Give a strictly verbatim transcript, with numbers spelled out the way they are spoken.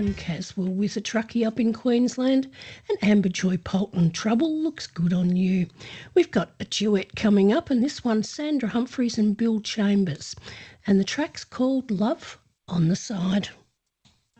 and Caswell with a truckie up in Queensland, and Amber Joy Polton, Trouble Looks Good on You. We've got a duet coming up, and this one's Sandra Humphries and Bill Chambers, and the track's called Love on the Side.